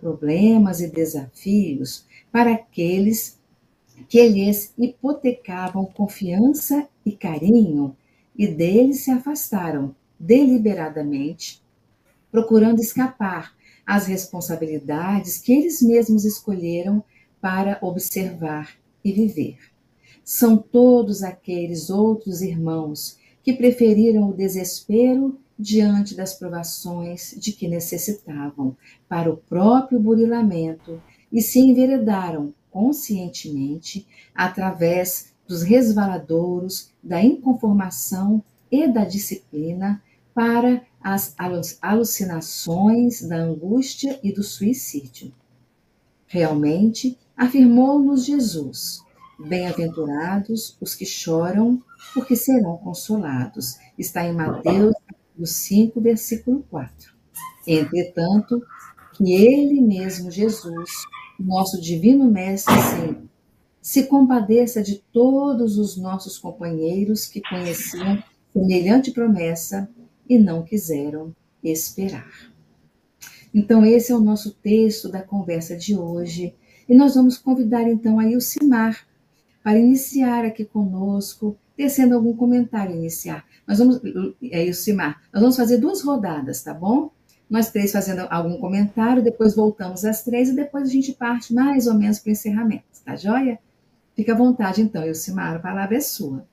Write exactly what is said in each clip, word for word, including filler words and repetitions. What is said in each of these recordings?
problemas e desafios para aqueles que lhes hipotecavam confiança e carinho e deles se afastaram deliberadamente, procurando escapar às responsabilidades que eles mesmos escolheram para observar e viver. São todos aqueles outros irmãos que preferiram o desespero diante das provações de que necessitavam para o próprio burilamento e se enveredaram conscientemente através dos resvaladouros da inconformação e da disciplina para as alucinações da angústia e do suicídio. Realmente, afirmou-nos Jesus: bem-aventurados os que choram, porque serão consolados. Está em Mateus cinco, versículo quatro. Entretanto, que Ele mesmo, Jesus, nosso divino Mestre, Senhor, se compadeça de todos os nossos companheiros que conheciam semelhante promessa e não quiseram esperar. Então, esse é o nosso texto da conversa de hoje. E nós vamos convidar, então, a Ilcimar para iniciar aqui conosco, tecendo algum comentário iniciar. Nós vamos, é, Ilcimar, nós vamos fazer duas rodadas, tá bom? Nós três fazendo algum comentário, depois voltamos às três e depois a gente parte mais ou menos para o encerramento, tá joia? Fica à vontade, então, Ilcimar, a palavra é sua.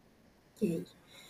Ok.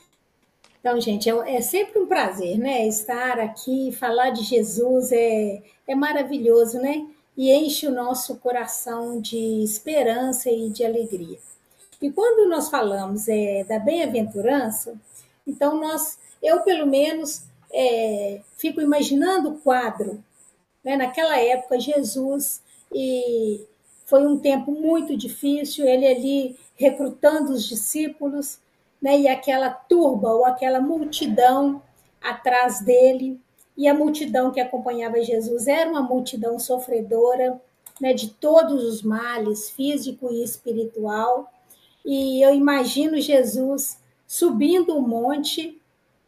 Então, gente, é, é sempre um prazer, né? Estar aqui, falar de Jesus é, é maravilhoso, né? E enche o nosso coração de esperança e de alegria. E quando nós falamos é, da bem-aventurança, então nós, eu pelo menos é, fico imaginando o quadro, né? Naquela época, Jesus, e foi um tempo muito difícil, ele ali recrutando os discípulos, né? E aquela turba ou aquela multidão atrás dele, e a multidão que acompanhava Jesus era uma multidão sofredora, né? De todos os males, físico e espiritual. E eu imagino Jesus subindo o monte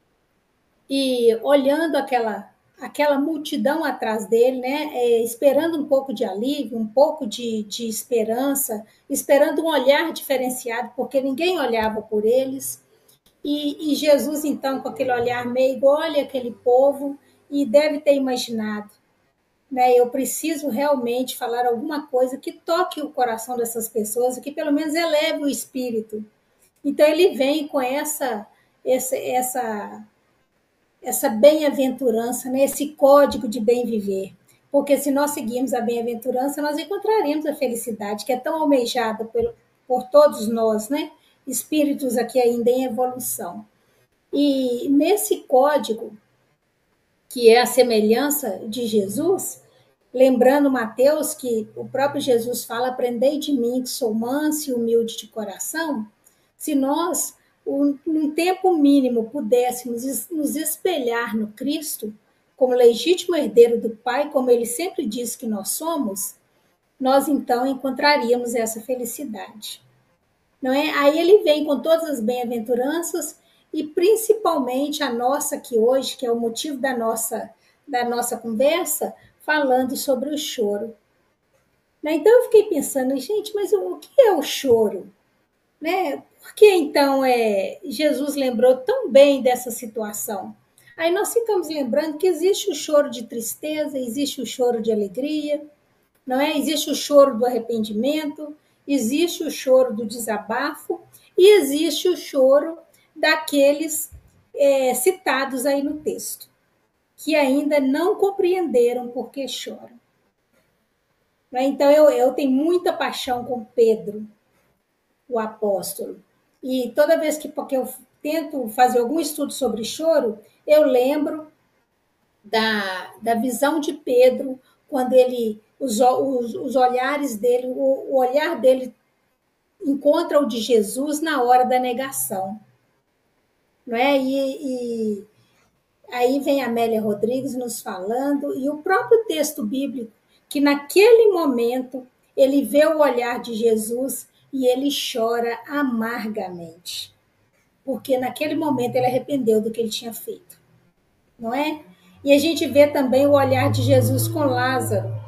e olhando aquela, aquela multidão atrás dele, né? É, esperando um pouco de alívio, um pouco de, de esperança, esperando um olhar diferenciado, porque ninguém olhava por eles. E, e Jesus, então, com aquele olhar meio, olha aquele povo e deve ter imaginado, né? Eu preciso realmente falar alguma coisa que toque o coração dessas pessoas e que pelo menos eleve o espírito. Então ele vem com essa essa essa, essa bem-aventurança, né? Esse código de bem viver. Porque se nós seguirmos a bem-aventurança, nós encontraremos a felicidade, que é tão almejada por, por todos nós, né? Espíritos aqui ainda em evolução. E nesse código, que é a semelhança de Jesus, lembrando Mateus que o próprio Jesus fala: aprendei de mim que sou manso e humilde de coração. Se nós, num tempo mínimo, pudéssemos nos espelhar no Cristo, como legítimo herdeiro do Pai, como ele sempre diz que nós somos, nós então encontraríamos essa felicidade. Não é? Aí ele vem com todas as bem-aventuranças e principalmente a nossa aqui hoje, que é o motivo da nossa, da nossa conversa, falando sobre o choro. Né? Então eu fiquei pensando, gente, mas o que é o choro? Né? Por que então é, Jesus lembrou tão bem dessa situação? Aí nós ficamos lembrando que existe o choro de tristeza, existe o choro de alegria, não é? Existe o choro do arrependimento, existe o choro do desabafo e existe o choro daqueles é, citados aí no texto, que ainda não compreenderam por que choram. Então, eu, eu tenho muita paixão com Pedro, o apóstolo. E toda vez que porque eu tento fazer algum estudo sobre choro, eu lembro da, da visão de Pedro, quando ele, os, os, os olhares dele, o, o olhar dele encontra o de Jesus na hora da negação. Não é? E, e aí vem a Amélia Rodrigues nos falando, e o próprio texto bíblico, que naquele momento ele vê o olhar de Jesus e ele chora amargamente, porque naquele momento ele arrependeu do que ele tinha feito, não é? E a gente vê também o olhar de Jesus com Lázaro,